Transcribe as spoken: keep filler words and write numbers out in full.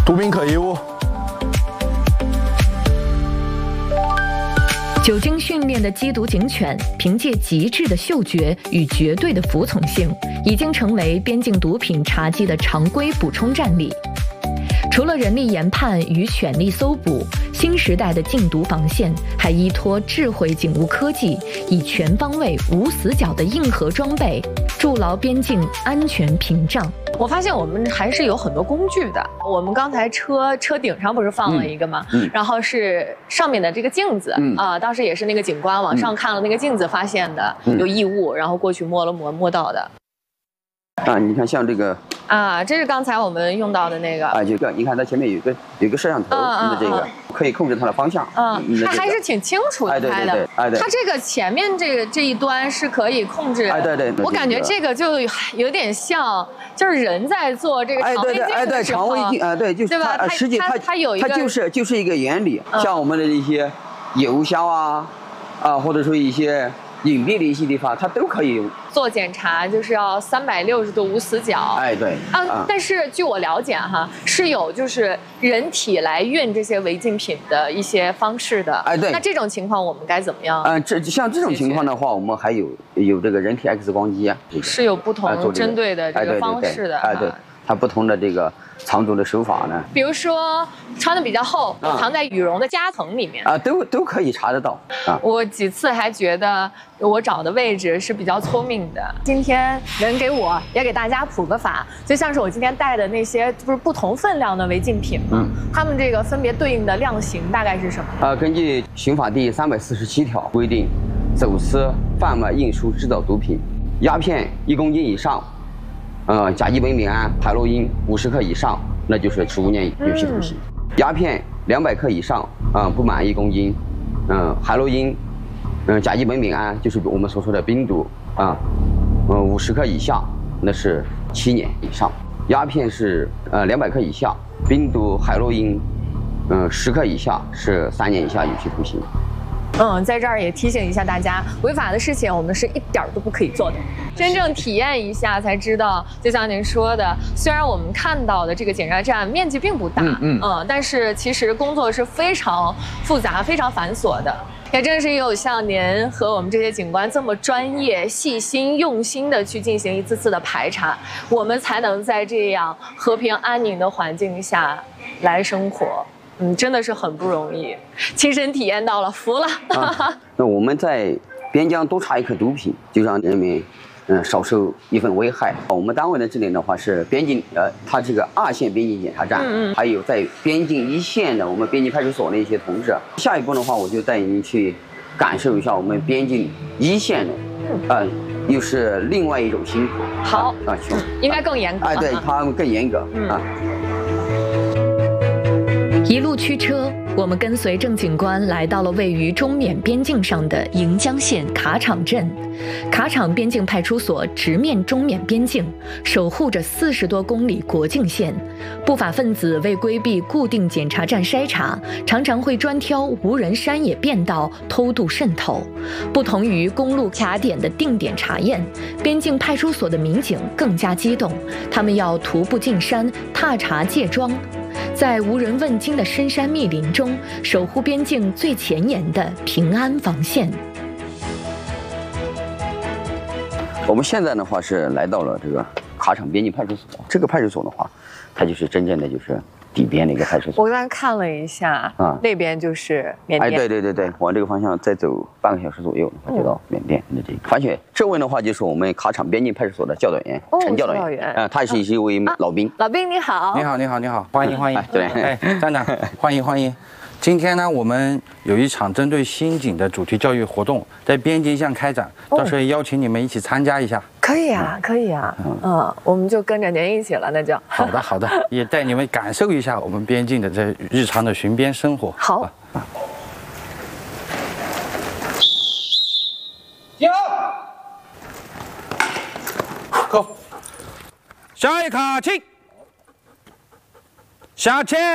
毒品可疑物。 久经训练的缉毒警犬，凭借极致的嗅觉与绝对的服从性，已经成为边境毒品查缉的常规补充战力。除了人力研判与犬力搜捕，新时代的禁毒防线还依托智慧警务科技，以全方位无死角的硬核装备，筑牢边境安全屏障。 我发现我们还是有很多工具的。我们刚才车车顶上不是放了一个吗？嗯，然后是上面的这个镜子，嗯啊，当时也是那个警官往上看了那个镜子，发现的有异物，然后过去摸了摸，摸到的。 啊，你看像这个啊，这是刚才我们用到的那个啊，这个你看它前面有一个有一个摄像头，你的这个可以控制它的方向。 嗯，它还是挺清楚的拍的。 哎对， 它这个前面这个这一端是可以控制。 哎对对， 我感觉这个就有点像，就是人在做这个肠胃镜的时候。 哎对对，肠胃镜啊，对，就是对吧？ 实际它它有一个， 它就是就是一个原理，像我们的一些油箱啊啊，或者说一些隐蔽的一些地方，它都可以用。 做检查就是要三百六十度无死角。 哎，对。 啊，但是据我了解哈，是有就是人体来运这些违禁品的一些方式的。 哎，对。 那这种情况我们该怎么样？ 嗯，这像这种情况的话，我们还有有这个人体 X 光机啊， 是有不同针对的这个方式的。 哎，对。它不同的这个藏毒的手法呢， 比如说穿的比较厚，啊、藏在羽绒的夹层里面啊，都都可以查得到啊。 我几次还觉得我找的位置是比较聪明的。今天能给我也给大家普个法，就像是我今天带的那些，不是不同分量的违禁品吗？嗯，他们这个分别对应的量刑大概是什么？ 啊，根据刑法第三百四十七条规定，走私、贩卖、运输、制造毒品，鸦片一公斤以上。呃，甲基苯丙胺、海洛因五十克以上，那就是十五年有期徒刑；鸦片两百克以上，啊、呃，不满一公斤，嗯、呃，海洛因，嗯、呃，甲基苯丙胺就是我们所说的冰毒啊，嗯、呃，五十克以下，那是七年以上；鸦片是呃两百克以下，冰毒、海洛因，嗯、呃，十克以下是三年以下有期徒刑。 嗯，在这儿也提醒一下大家，违法的事情我们是一点都不可以做的。真正体验一下才知道，就像您说的，虽然我们看到的这个检查站面积并不大，嗯嗯，嗯，但是其实工作是非常复杂、非常繁琐的。也正是有像您和我们这些警官这么专业、细心、用心的去进行一次次的排查，我们才能在这样和平安宁的环境下来生活。嗯，真的是很不容易，亲身体验到了，服了。 啊、那我们在边疆多查一颗毒品，就让人民嗯少受一份危害。我们单位的这里的话是边境呃，它这个二线边境检查站，嗯嗯，还有在边境一线的我们边境派出所的一些同志。下一步的话，我就带您去感受一下我们边境一线的，呃，又是另外一种辛苦。 好啊，嗯、应该更严格。 哎，对，他们更严格、嗯、啊。 一路驱车，我们跟随郑警官来到了位于中缅边境上的盈江县卡场镇。卡场边境派出所直面中缅边境，守护着四十多公里国境线。不法分子为规避固定检查站筛查，常常会专挑无人山野便道偷渡渗透。不同于公路卡点的定点查验，边境派出所的民警更加激动，他们要徒步进山，踏查借庄。在无人问津的深山密林中，守护边境最前沿的平安防线。 我们现在的话是来到了这个卡场边境派出所。这个派出所的话，它就是真正的就是底边的一个派出所。 我刚才看了一下，啊，那边就是缅甸。 哎，对对对对，往这个方向再走半个小时左右，就到缅甸的这个。而且这位的话就是我们卡场边境派出所的教导员，陈教导员，啊，他也是一位老兵。 老兵你好。 你好，你好，你好，欢迎欢迎。 对， 哎，站长，欢迎欢迎。今天呢，我们有一场针对新警的主题教育活动，在边境上开展，到时候邀请你们一起参加一下。 可以啊，可以啊，嗯，我们就跟着您一起了，那就。 好的，好的，也带你们感受一下我们边境的这日常的巡边生活。 好。 有。够。下一卡，请。向前。